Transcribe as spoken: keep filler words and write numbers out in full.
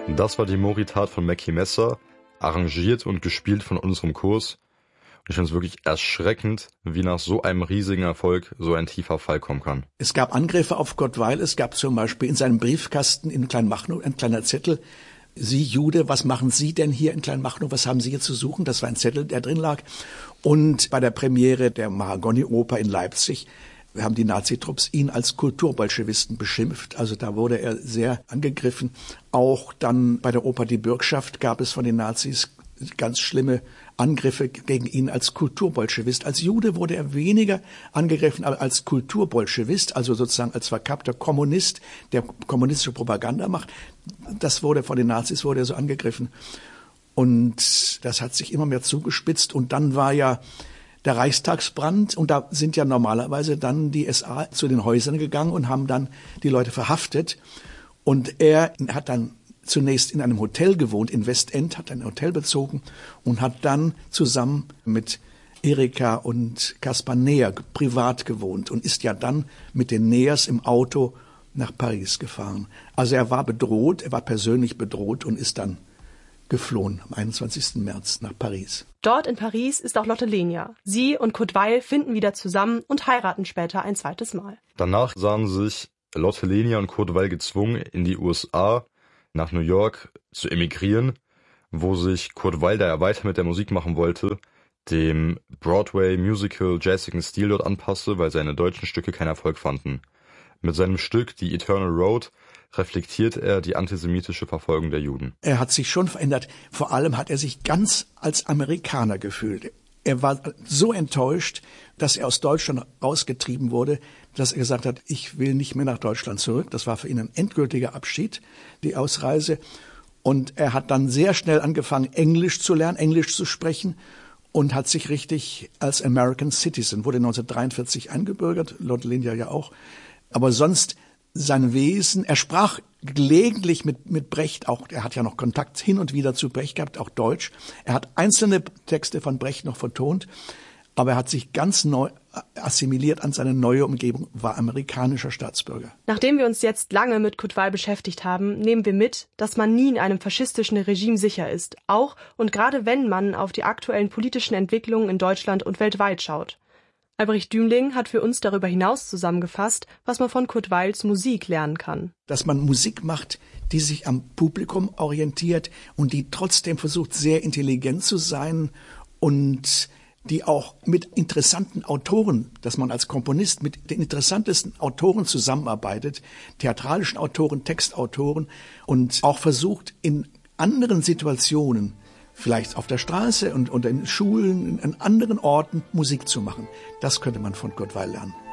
Das war die Moritat von Mackie Messer, arrangiert und gespielt von unserem Kurs. Und ich finde es wirklich erschreckend, wie nach so einem riesigen Erfolg so ein tiefer Fall kommen kann. Es gab Angriffe auf Kurt Weill. Es gab zum Beispiel in seinem Briefkasten in Kleinmachnow ein kleiner Zettel: Sie Jude, was machen Sie denn hier in Kleinmachnow? Was haben Sie hier zu suchen? Das war ein Zettel, der drin lag. Und bei der Premiere der Mahagoni-Oper in Leipzig haben die Nazitrupps ihn als Kulturbolschewisten beschimpft. Also da wurde er sehr angegriffen. Auch dann bei der Oper Die Bürgschaft gab es von den Nazis ganz schlimme Angriffe gegen ihn als Kulturbolschewist. Als Jude wurde er weniger angegriffen, aber als Kulturbolschewist, also sozusagen als verkappter Kommunist, der kommunistische Propaganda macht. Das wurde von den Nazis wurde er so angegriffen. Und das hat sich immer mehr zugespitzt. Und dann war ja der Reichstagsbrand, und da sind ja normalerweise dann die S A zu den Häusern gegangen und haben dann die Leute verhaftet. Und er hat dann zunächst in einem Hotel gewohnt, in Westend, hat ein Hotel bezogen und hat dann zusammen mit Erika und Kaspar Neher privat gewohnt und ist ja dann mit den Nehers im Auto nach Paris gefahren. Also er war bedroht, er war persönlich bedroht und ist dann geflohen am einundzwanzigsten März nach Paris. Dort in Paris ist auch Lotte Lenya. Sie und Kurt Weill finden wieder zusammen und heiraten später ein zweites Mal. Danach sahen sich Lotte Lenya und Kurt Weill gezwungen, in die U S A, nach New York zu emigrieren, wo sich Kurt Weill, da er weiter mit der Musik machen wollte, dem Broadway-Musical-jazzigen Stil dort anpasste, weil seine deutschen Stücke keinen Erfolg fanden. Mit seinem Stück The Eternal Road reflektiert er die antisemitische Verfolgung der Juden. Er hat sich schon verändert. Vor allem hat er sich ganz als Amerikaner gefühlt. Er war so enttäuscht, dass er aus Deutschland rausgetrieben wurde, dass er gesagt hat, ich will nicht mehr nach Deutschland zurück. Das war für ihn ein endgültiger Abschied, die Ausreise. Und er hat dann sehr schnell angefangen, Englisch zu lernen, Englisch zu sprechen und hat sich richtig als American Citizen, wurde neunzehnhundertdreiundvierzig eingebürgert, Lotte Lenya ja auch. Aber sonst sein Wesen, er sprach gelegentlich mit, mit Brecht auch, er hat ja noch Kontakt hin und wieder zu Brecht gehabt, auch Deutsch. Er hat einzelne Texte von Brecht noch vertont, aber er hat sich ganz neu assimiliert an seine neue Umgebung, war amerikanischer Staatsbürger. Nachdem wir uns jetzt lange mit Kurt Weill beschäftigt haben, nehmen wir mit, dass man nie in einem faschistischen Regime sicher ist, auch und gerade wenn man auf die aktuellen politischen Entwicklungen in Deutschland und weltweit schaut. Albrecht Dümling hat für uns darüber hinaus zusammengefasst, was man von Kurt Weills Musik lernen kann. Dass man Musik macht, die sich am Publikum orientiert und die trotzdem versucht, sehr intelligent zu sein und die auch mit interessanten Autoren, dass man als Komponist mit den interessantesten Autoren zusammenarbeitet, theatralischen Autoren, Textautoren, und auch versucht, in anderen Situationen, vielleicht auf der Straße und, und in Schulen, in anderen Orten Musik zu machen. Das könnte man von Kurt Weill lernen.